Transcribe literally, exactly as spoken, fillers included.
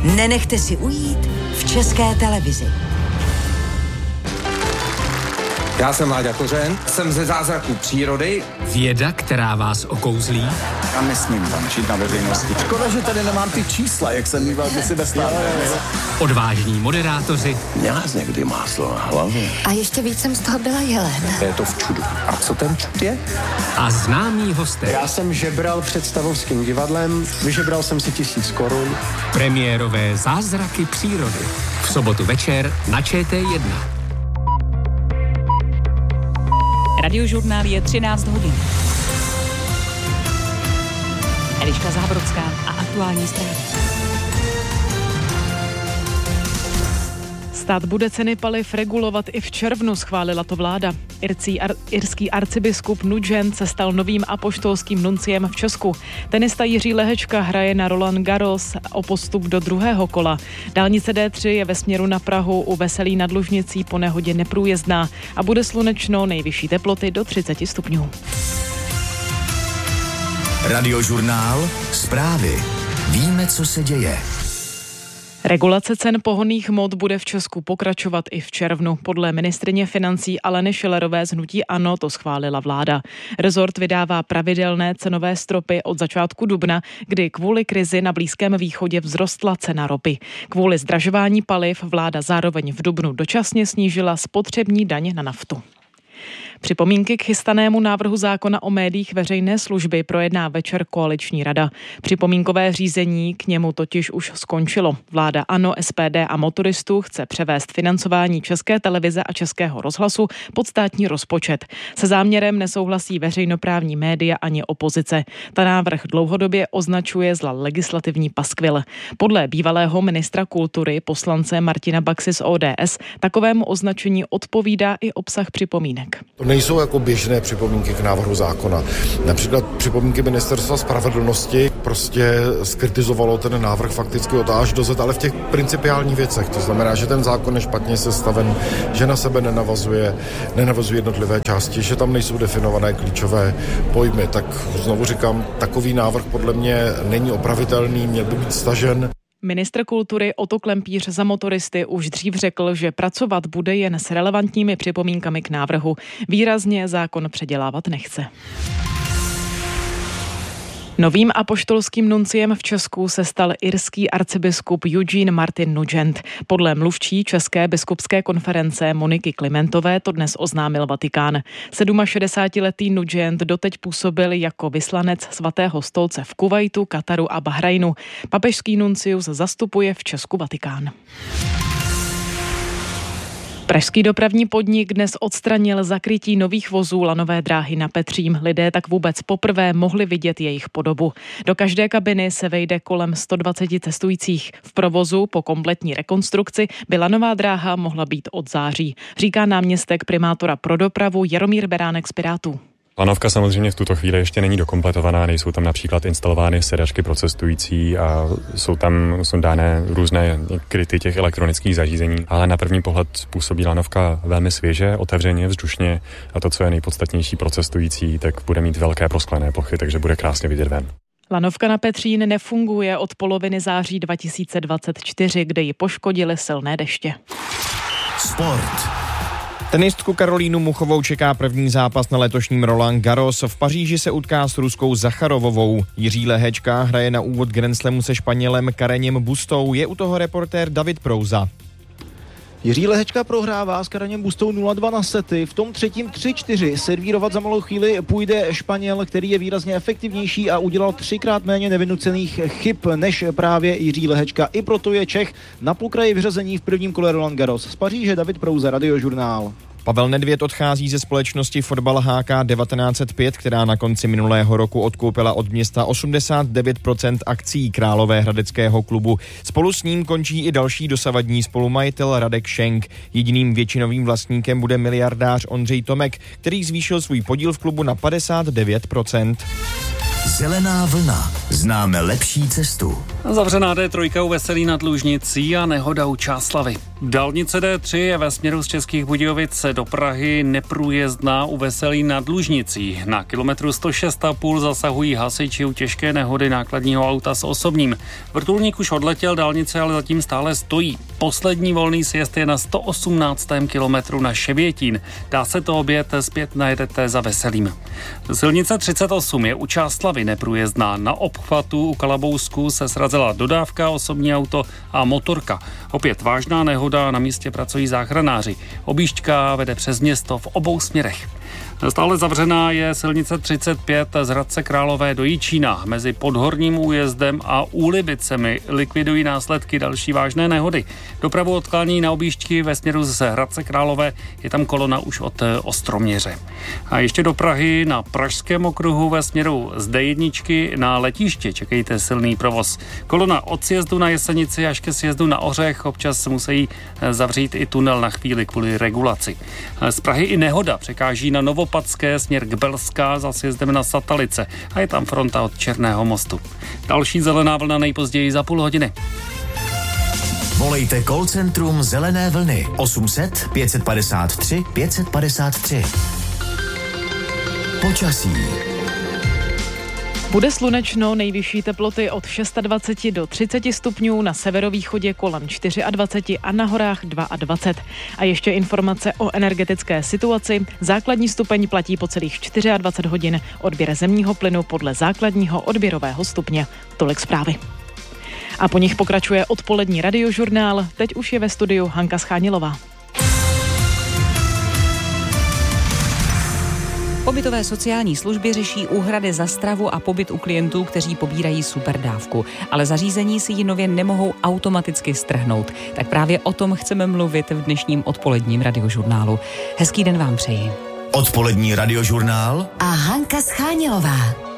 nenechte si ujít v České televizi. Já jsem Láďa Kořen, jsem ze Zázraků přírody. Věda, která vás okouzlí. Já nesmím tančit na veřejnosti. Škoda, že tady nemám ty čísla, jak jsem mýval kdysi ve Star Wars. Odvážní moderátoři. Měla jsi někdy máslo na hlavě. A ještě víc jsem z toho byla jelen. Je to v čudu. A co ten čud je? A známí hosté. Já jsem žebral před Stavovským divadlem, vyžebral jsem si tisíc korun. Premiérové Zázraky přírody. V sobotu večer na Č T jedna. Radiožurnál je třináct hodin. Eliška Zábrodská a aktuální zprávy. Stát bude ceny paliv regulovat i v červnu, schválila to vláda. Ircí, ar, irský arcibiskup Nugent se stal novým apoštolským nunciem v Česku. Tenista Jiří Lehečka hraje na Roland Garros o postup do druhého kola. Dálnice D tři je ve směru na Prahu u Veselí nad Lužnicí po nehodě neprůjezdná a bude slunečno, nejvyšší teploty do třicet stupňů. Radiožurnál, zprávy. Víme, co se děje. Regulace cen pohonných hmot bude v Česku pokračovat i v červnu. Podle ministryně financí Aleny Schillerové z hnutí ANO to schválila vláda. Rezort vydává pravidelné cenové stropy od začátku dubna, kdy kvůli krizi na Blízkém východě vzrostla cena ropy. Kvůli zdražování paliv vláda zároveň v dubnu dočasně snížila spotřební daň na naftu. Připomínky k chystanému návrhu zákona o médiích veřejné služby projedná večer koaliční rada. Připomínkové řízení k němu totiž už skončilo. Vláda ANO, S P D a Motoristů chce převést financování České televize a Českého rozhlasu pod státní rozpočet. Se záměrem nesouhlasí veřejnoprávní média ani opozice. Ta návrh dlouhodobě označuje za legislativní paskvil. Podle bývalého ministra kultury poslance Martina Baxy z O D S takovému označení odpovídá i obsah připomínek. To nejsou jako běžné připomínky k návrhu zákona. Například připomínky Ministerstva spravedlnosti prostě skritizovalo ten návrh fakticky od A až do Z, ale v těch principiálních věcech. To znamená, že ten zákon je špatně sestaven, že na sebe nenavazuje, nenavazuje jednotlivé části, že tam nejsou definované klíčové pojmy. Tak znovu říkám, takový návrh podle mě není opravitelný, měl by být stažen. Ministr kultury Otto Klempíř za Motoristy už dřív řekl, že pracovat bude jen s relevantními připomínkami k návrhu. Výrazně zákon předělávat nechce. Novým apoštolským nunciem v Česku se stal irský arcibiskup Eugene Martin Nugent. Podle mluvčí České biskupské konference Moniky Klimentové to dnes oznámil Vatikán. šedesátiletý Nugent doteď působil jako vyslanec Svatého stolce v Kuvajtu, Kataru a Bahrajnu. Papežský nuncius zastupuje v Česku Vatikán. Pražský dopravní podnik dnes odstranil zakrytí nových vozů lanové dráhy na Petřím. Lidé tak vůbec poprvé mohli vidět jejich podobu. Do každé kabiny se vejde kolem sto dvacet cestujících. V provozu po kompletní rekonstrukci by lanová dráha mohla být od září, říká náměstek primátora pro dopravu Jaromír Beránek z Pirátů. Lanovka samozřejmě v tuto chvíli ještě není dokompletovaná, nejsou tam například instalovány sedačky pro cestující a jsou tam jsou dány různé kryty těch elektronických zařízení, ale na první pohled působí lanovka velmi svěže, otevřeně, vzdušně a to, co je nejpodstatnější pro cestující, tak bude mít velké prosklené plochy, takže bude krásně vidět ven. Lanovka na Petřín nefunguje od poloviny září dva tisíce dvacet čtyři, kde ji poškodily silné deště. Sport. Tenistku Karolínu Muchovou čeká první zápas na letošním Roland Garros. V Paříži se utká s ruskou Zacharovovou. Jiří Lehečka hraje na úvod Grand Slamu se Španělem Kareněm Bustou. Je u toho reportér David Prouza. Jiří Lehečka prohrává s Kareněm Bustou nula dva na sety. V tom třetím tři čtyři servírovat za malou chvíli půjde Španěl, který je výrazně efektivnější a udělal třikrát méně nevynucených chyb než právě Jiří Lehečka. I proto je Čech na pokraji vyřazení v prvním kole Roland Garros. Z Paříže David Prouza, Radiožurnál. Pavel Nedvěd odchází ze společnosti Fotbal H K devatenáct set pět, která na konci minulého roku odkoupila od města osmdesát devět procent akcií Královéhradeckého klubu. Spolu s ním končí i další dosavadní spolumajitel Radek Šenk. Jediným většinovým vlastníkem bude miliardář Ondřej Tomek, který zvýšil svůj podíl v klubu na padesát devět procent. Zelená vlna. Známe lepší cestu. Zavřená D tři u Veselí nad Lužnicí a nehoda u Čáslavi. Dálnice D tři je ve směru z Českých Budějovic do Prahy neprůjezdná u Veselí nad Lužnicí. Na kilometru sto šest a půl zasahují hasiči u těžké nehody nákladního auta s osobním. Vrtulník už odletěl, dálnice ale zatím stále stojí. Poslední volný sjezd je na sto osmnáctém kilometru na Šebětín. Dá se to objet, zpět najedete za Veselým. Silnice třicet osm je u Čáslavy neprůjezdná. Na obchvatu u Kalabousku se srazila dodávka, osobní auto a motorka. Opět vážná nehoda, na místě pracují záchranáři. Objížďka vede přes město v obou směrech. Stále zavřená je silnice třicet pět z Hradce Králové do Jičína. Mezi Podhorním újezdem a Úlibicemi likvidují následky další vážné nehody. Dopravu odklání na objížďky ve směru z Hradce Králové, je tam kolona už od Ostroměře. A ještě do Prahy na Pražském okruhu ve směru z D jedna na letiště čekejte silný provoz. Kolona od sjezdu na Jesenici až ke sjezdu na Ořech, občas musí zavřít i tunel na chvíli kvůli regulaci. Z Prahy i nehoda překáží na Novopadské směr k Belská za sjezdem na Satalice a je tam fronta od Černého mostu. Další zelená vlna nejpozději za půl hodiny. Volejte call centrum Zelené vlny osm set pět padesát tři pět padesát tři. Počasí. Bude slunečno, nejvyšší teploty od dvacet šest do třicet stupňů, na severovýchodě kolem dvacet čtyři a na horách dvacet dva. A ještě informace o energetické situaci. Základní stupeň platí po celých dvacet čtyři hodin, odběr zemního plynu podle základního odběrového stupně. Tolik zprávy. A po nich pokračuje odpolední radiožurnál. Teď už je ve studiu Hanka Schánilová. Pobytové sociální služby řeší úhrady za stravu a pobyt u klientů, kteří pobírají superdávku, ale zařízení si ji nově nemohou automaticky strhnout. Tak právě o tom chceme mluvit v dnešním odpoledním radiožurnálu. Hezký den vám přeji. Odpolední radiožurnál a Hanka Schánilová.